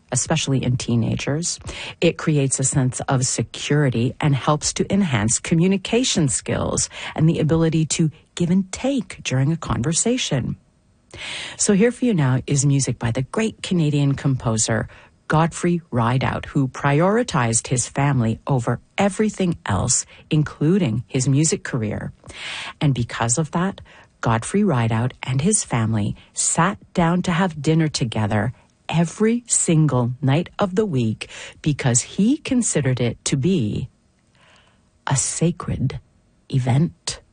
especially in teenagers. It creates a sense of security and helps to enhance communication skills and the ability to give and take during a conversation. So here for you now is music by the great Canadian composer Godfrey Rideout, who prioritized his family over everything else, including his music career. And because of that, Godfrey Rideout and his family sat down to have dinner together every single night of the week because he considered it to be a sacred event.